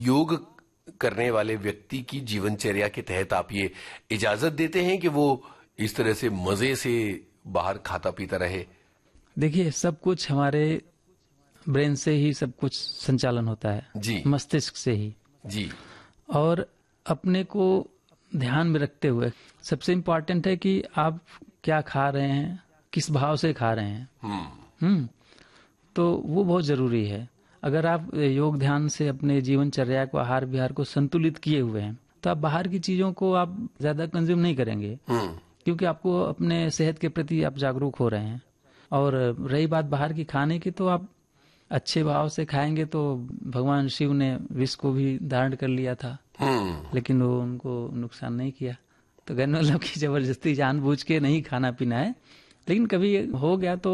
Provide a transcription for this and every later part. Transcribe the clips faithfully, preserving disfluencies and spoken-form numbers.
योग करने वाले व्यक्ति की जीवनचर्या के तहत आप ये इजाजत देते हैं कि वो इस तरह से मजे से बाहर खाता पीता रहे? देखिए, सब कुछ हमारे ब्रेन से ही सब कुछ संचालन होता है जी मस्तिष्क से ही जी। और अपने को ध्यान में रखते हुए सबसे इम्पोर्टेंट है कि आप क्या खा रहे हैं, किस भाव से खा रहे हैं। हम्म तो वो बहुत जरूरी है। अगर आप योग ध्यान से अपने जीवनचर्या को, आहार विहार को संतुलित किए हुए हैं तो आप बाहर की चीजों को आप ज्यादा कंज्यूम नहीं करेंगे, क्योंकि आपको अपने सेहत के प्रति आप जागरूक हो रहे हैं। और रही बात बाहर की खाने की, तो आप अच्छे भाव से खाएंगे तो भगवान शिव ने विष को भी धारण कर लिया था, लेकिन वो उनको नुकसान नहीं किया। तो कहने वालों की जबरदस्ती जानबूझ के नहीं खाना पीना है, लेकिन कभी हो गया तो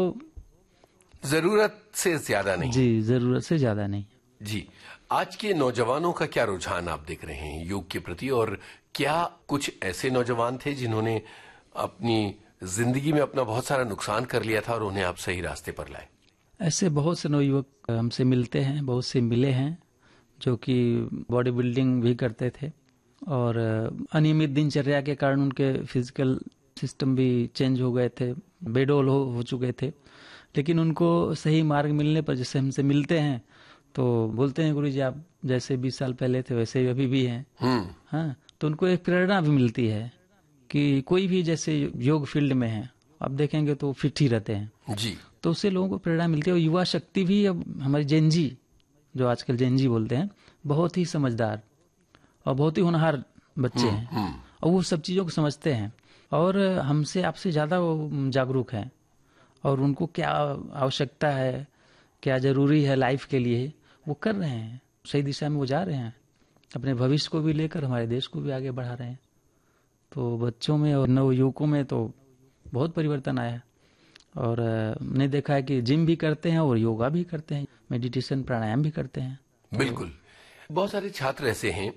जरूरत से ज्यादा नहीं। जी, जरूरत से ज्यादा नहीं। जी, आज के नौजवानों का क्या रुझान आप देख रहे हैं योग के प्रति, और क्या कुछ ऐसे नौजवान थे जिन्होंने अपनी जिंदगी में अपना बहुत सारा नुकसान कर लिया था और उन्हें आप सही रास्ते पर लाए? ऐसे बहुत से नवयुवक हमसे मिलते हैं, बहुत से मिले हैं जो कि बॉडी बिल्डिंग भी करते थे और अनियमित दिनचर्या के कारण उनके फिजिकल सिस्टम भी चेंज हो गए थे, बेडोल हो, हो चुके थे। लेकिन उनको सही मार्ग मिलने पर जैसे हमसे मिलते हैं तो बोलते हैं, गुरु जी आप जैसे बीस साल पहले थे वैसे अभी भी हैं। हाँ, तो उनको एक प्रेरणा भी मिलती है कि कोई भी जैसे योग फील्ड में है, आप देखेंगे तो फिट ही रहते हैं जी। तो उससे लोगों को प्रेरणा मिलती है। और युवा शक्ति भी, अब हमारी जेनजी जो आजकल जेनजी बोलते हैं, बहुत ही समझदार और बहुत ही होनहार बच्चे हैं और वो सब चीजों को समझते हैं और हमसे आपसे ज्यादा वो जागरूक हैं और उनको क्या आवश्यकता है, क्या जरूरी है लाइफ के लिए, वो कर रहे हैं। सही दिशा में वो जा रहे हैं, अपने भविष्य को भी लेकर हमारे देश को भी आगे बढ़ा रहे हैं। तो बच्चों में और नव युवकों में तो बहुत परिवर्तन आया और हमने देखा है कि जिम भी करते हैं और योगा भी करते हैं, मेडिटेशन प्राणायाम भी करते हैं। बिल्कुल। बहुत सारे छात्र ऐसे हैं,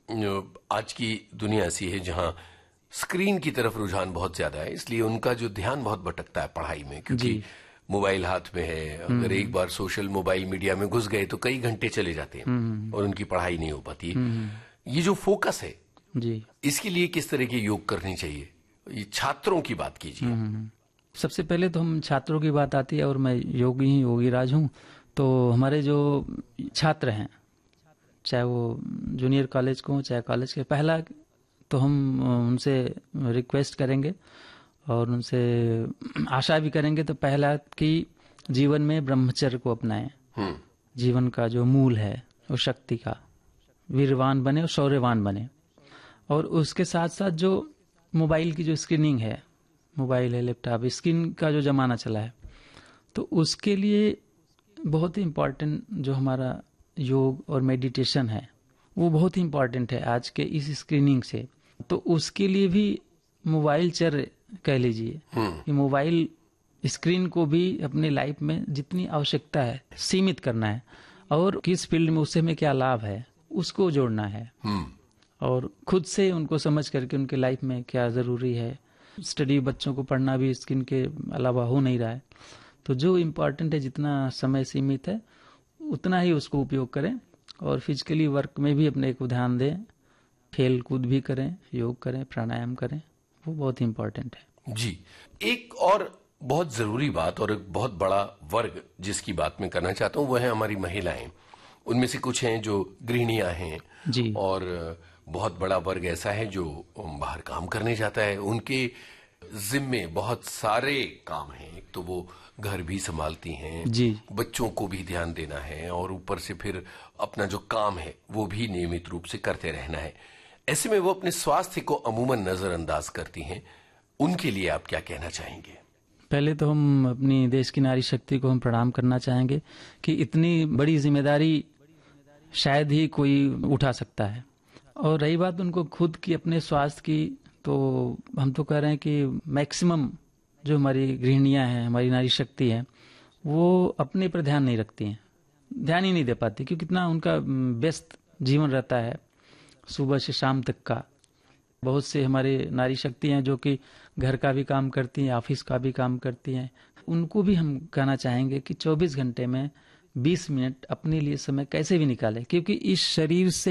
आज की दुनिया ऐसी है जहां स्क्रीन की तरफ रुझान बहुत ज्यादा है, इसलिए उनका जो ध्यान बहुत भटकता है पढ़ाई में, क्योंकि मोबाइल हाथ में है। अगर एक बार सोशल मोबाइल मीडिया में घुस गए तो कई घंटे चले जाते हैं और उनकी पढ़ाई नहीं हो पाती। ये जो फोकस है जी, इसके लिए किस तरह की योग करनी चाहिए? ये छात्रों की बात कीजिए। सबसे पहले तो हम छात्रों की बात आती है और मैं योगी ही योगीराज हूँ। तो हमारे जो छात्र हैं, चाहे वो जूनियर कॉलेज को, चाहे कॉलेज के, पहला तो हम उनसे रिक्वेस्ट करेंगे और उनसे आशा भी करेंगे, तो पहला कि जीवन में ब्रह्मचर्य को अपनाएं। जीवन का जो मूल है वो शक्ति का, वीरवान बने और शौर्यवान बने। और उसके साथ साथ जो मोबाइल की जो स्क्रीनिंग है, मोबाइल है, लैपटॉप, स्क्रीन का जो जमाना चला है, तो उसके लिए बहुत ही इम्पोर्टेंट जो हमारा योग और मेडिटेशन है वो बहुत ही इम्पोर्टेंट है आज के इस स्क्रीनिंग से। तो उसके लिए भी मोबाइल चर्य कह लीजिए कि मोबाइल स्क्रीन को भी अपने लाइफ में जितनी आवश्यकता है सीमित करना है और किस फील्ड में उससे हमें क्या लाभ है उसको जोड़ना है और खुद से उनको समझ करके उनके लाइफ में क्या जरूरी है। स्टडी, बच्चों को पढ़ना भी स्क्रीन के अलावा हो नहीं रहा है, तो जो इम्पोर्टेंट है, जितना समय सीमित है उतना ही उसको उपयोग करें और फिजिकली वर्क में भी अपने को ध्यान दें, खेल कूद भी करें, योग करें, प्राणायाम करें, वो बहुत इम्पोर्टेंट है। जी, एक और बहुत जरूरी बात और एक बहुत बड़ा वर्ग जिसकी बात मैं करना चाहता हूँ वो है हमारी महिलाएं। उनमें से कुछ हैं जो गृहिणियां हैं जी, और बहुत बड़ा वर्ग ऐसा है जो बाहर काम करने जाता है। उनके जिम्मे बहुत सारे काम हैं, एक तो वो घर भी संभालती हैं जी, बच्चों को भी ध्यान देना है और ऊपर से फिर अपना जो काम है वो भी नियमित रूप से करते रहना है। ऐसे में वो अपने स्वास्थ्य को अमूमन नजरअंदाज करती हैं। उनके लिए आप क्या कहना चाहेंगे? पहले तो हम अपनी देश की नारी शक्ति को हम प्रणाम करना चाहेंगे कि इतनी बड़ी जिम्मेदारी शायद ही कोई उठा सकता है। और रही बात उनको खुद की, अपने स्वास्थ्य की, तो हम तो कह रहे हैं कि मैक्सिमम जो हमारी गृहिणियां हैं, हमारी नारी शक्ति है, वो अपने पर ध्यान नहीं रखती हैं, ध्यान ही नहीं दे पाती, क्योंकि कितना उनका व्यस्त जीवन रहता है सुबह से शाम तक का। बहुत से हमारे नारी शक्ति हैं जो कि घर का भी काम करती हैं, ऑफिस का भी काम करती हैं। उनको भी हम कहना चाहेंगे कि चौबीस घंटे में बीस मिनट अपने लिए समय कैसे भी निकालें, क्योंकि इस शरीर से